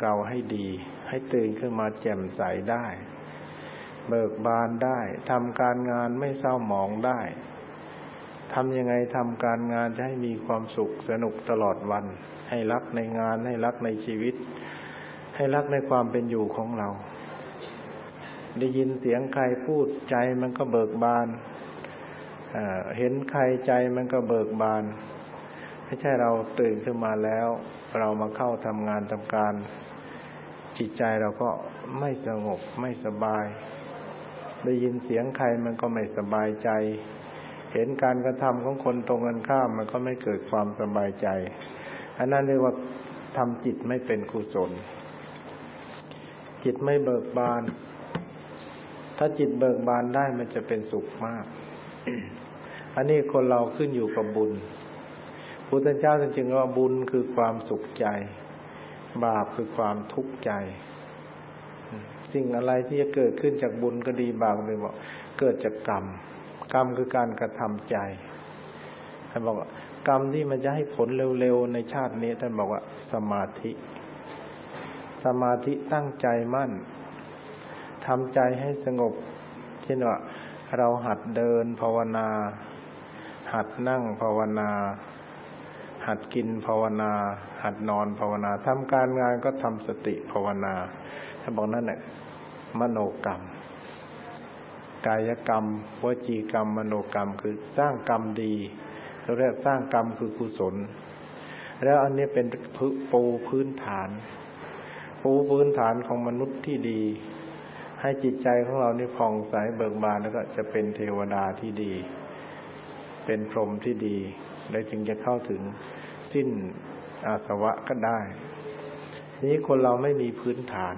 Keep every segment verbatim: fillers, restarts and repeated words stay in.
เก่าให้ดีให้ตื่นขึ้นมาแจ่มใสได้เบิกบานได้ทำการงานไม่เศร้าหมองได้ทำยังไงทำการงานจะให้มีความสุขสนุกตลอดวันให้รักในงานให้รักในชีวิตให้รักในความเป็นอยู่ของเราได้ยินเสียงใครพูดใจมันก็เบิกบานเห็นใครใจมันก็เบิกบานไม่ใช่เราตื่นขึ้นมาแล้วเรามาเข้าทำงานทำการจิตใจเราก็ไม่สงบไม่สบายได้ยินเสียงใครมันก็ไม่สบายใจเห็นการกระทำของคนตรงกันข้ามมันก็ไม่เกิดความสบายใจอันนั้นเรียกว่าทำจิตไม่เป็นกุศลจิตไม่เบิกบานถ้าจิตเบิกบานได้มันจะเป็นสุขมาก อันนี้คนเราขึ้นอยู่กับบุญพุทธเจ้าจริงๆว่าบุญคือความสุขใจบาปคือความทุกข์ใจสิ่งอะไรที่จะเกิดขึ้นจากบุญก็ดีบาปก็ดีบอกเกิดจากกรรมกรรมคือการกระทำใจท่านบอกว่ากรรมที่มันจะให้ผลเร็วๆในชาตินี้ท่านบอกว่าสมาธิสมาธิตั้งใจมั่นทำใจให้สงบเช่นว่าเราหัดเดินภาวนาหัดนั่งภาวนาหัดกินภาวนาหัดนอนภาวนาทำการงานก็ทำสติภาวนาท่านบอกนั่นแหละมโนกรรมกายกรรมวจีกรรมมโนกรรมคือสร้างกรรมดีเราเรียกสร้างกรรมคือกุศลแล้วอันนี้เป็นปูพื้นฐานปูพื้นฐานของมนุษย์ที่ดีให้จิตใจของเรานี่ผ่องใสเบิกบานแล้วก็จะเป็นเทวดาที่ดีเป็นพรหมที่ดีแล้วจึงจะเข้าถึงสิ้นอาสวะก็ได้นี้คนเราไม่มีพื้นฐาน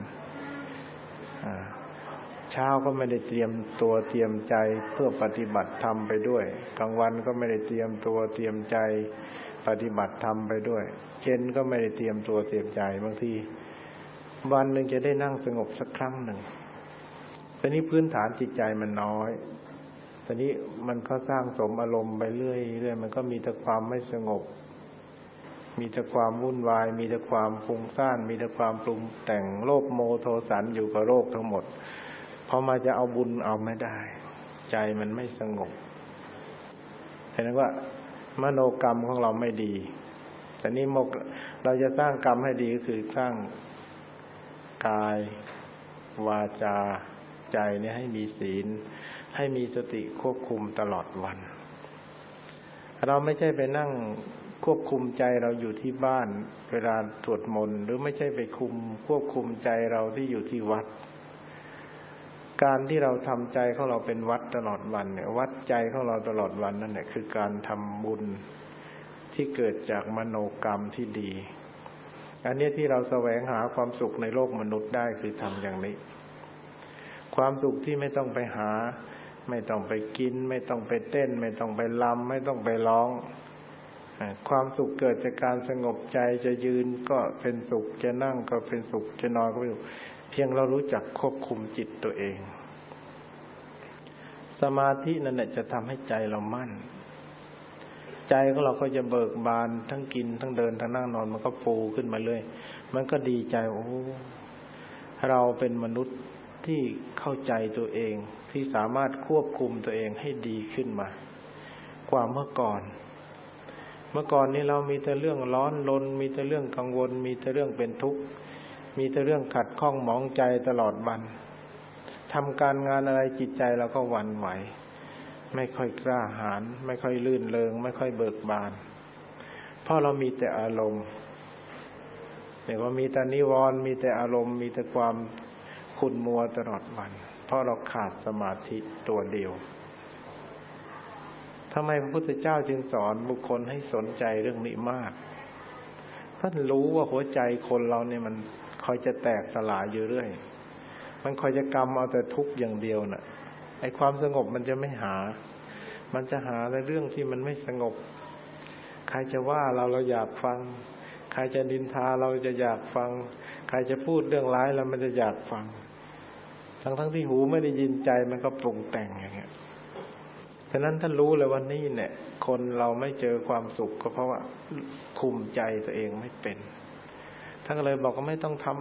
เช้าก็ไม่ได้เตรียมตัวเตรียมใจเพื่อปฏิบัติธรรมไปด้วยกลางวันก็ไม่ได้เตรียมตัวเตรียมใจปฏิบัติธรรมไปด้วยเย็นก็ไม่ได้เตรียมตัวเตรียมใจบางทีวันหนึ่งจะได้นั่งสงบสักครั้งหนึ่งตอนนี้พื้นฐานจิตใจมันน้อยตอนนี้มันก็สร้างสมอารมณ์ไปเรื่อยเรื่อยมันก็มีแต่ความไม่สงบมีแต่ความวุ่นวายมีแต่ความฟุ้งซ่านมีแต่ความปรุงแต่งโลภโมโทสันอยู่กับโลกทั้งหมดพอมาจะเอาบุญเอาไม่ได้ใจมันไม่สงบเห็นไหมว่ามโนกรรมของเราไม่ดีแต่นี้มกเราจะสร้างกรรมให้ดีก็คือสร้างกายวาจาใจเนี่ยให้มีศีลให้มีสติควบคุมตลอดวันเราไม่ใช่ไปนั่งควบคุมใจเราอยู่ที่บ้านเวลาสวดมนต์หรือไม่ใช่ไปคุมควบคุมใจเราที่อยู่ที่วัดการที่เราทำใจของเราเป็นวัดตลอดวันเนี่ยวัดใจของเราตลอดวันนั่นแหละคือการทำบุญที่เกิดจากมโนกรรมที่ดีอันนี้ที่เราแสวงหาความสุขในโลกมนุษย์ได้คือทำอย่างนี้ความสุขที่ไม่ต้องไปหาไม่ต้องไปกินไม่ต้องไปเต้นไม่ต้องไปรำไม่ต้องไปร้องความสุขเกิดจากการสงบใจจะยืนก็เป็นสุขจะนั่งก็เป็นสุขจะนอนก็เป็นสุขเพียงเรารู้จักควบคุมจิตตัวเองสมาธินั่นแหละจะทำให้ใจเรามั่นใจของเราก็จะเบิกบานทั้งกินทั้งเดินทั้งนั่งนอนมันก็ฟูขึ้นมาเลยมันก็ดีใจโอ้เราเป็นมนุษย์ที่เข้าใจตัวเองที่สามารถควบคุมตัวเองให้ดีขึ้นมากว่าเมื่อก่อนเมื่อก่อนนี้เรามีแต่เรื่องร้อนรนมีแต่เรื่องกังวลมีแต่เรื่องเป็นทุกข์มีแต่เรื่องขัดข้องหมองใจตลอดวันทำการงานอะไรจิตใจเราก็หวั่นไหวไม่ค่อยกล้าหาญไม่ค่อยลื่นเริงไม่ค่อยเบิกบานเพราะเรามีแต่อารมณ์เรียกว่ามีแต่นิวรณ์มีแต่อารมณ์มีแต่ความขุ่นมัวตลอดวันเพราะเราขาดสมาธิตัวเดียวทำไมพระพุทธเจ้าจึงสอนบุคคลให้สนใจเรื่องนี้มากท่านรู้ว่าหัวใจคนเราเนี่ยมันคอยจะแตกสลายอยู่เรื่อยมันคอยจะกำเอาแต่ทุกข์อย่างเดียวน่ะไอ้ความสงบมันจะไม่หามันจะหาในเรื่องที่มันไม่สงบใครจะว่าเราเราอยากฟังใครจะนินทาเราจะอยากฟังใครจะพูดเรื่องร้ายเรามันจะอยากฟังทั้งทั้งที่หูไม่ได้ยินใจมันก็ปรุงแต่งอย่างเงี้ยฉะนั้นท่านรู้เลยว่านี่เนี่ยคนเราไม่เจอความสุขก็เพราะว่าคุมใจตัวเองไม่เป็นท่านก็เลยบอกว่าไม่ต้องทำ